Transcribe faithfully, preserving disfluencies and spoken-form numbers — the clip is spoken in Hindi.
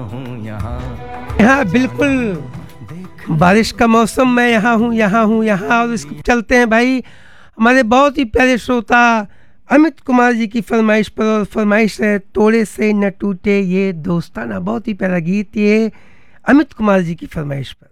हूँ यहाँ। हाँ बिल्कुल, बारिश का मौसम, मैं यहाँ हूँ यहाँ हूँ यहाँ। और इसको चलते हैं भाई हमारे बहुत ही प्यारे श्रोता अमित कुमार जी की फरमाइश पर। और फरमाइश है तोड़े से न टूटे ये दोस्ताना, बहुत ही प्यारा गीत ये अमित कुमार जी की फरमाइश पर।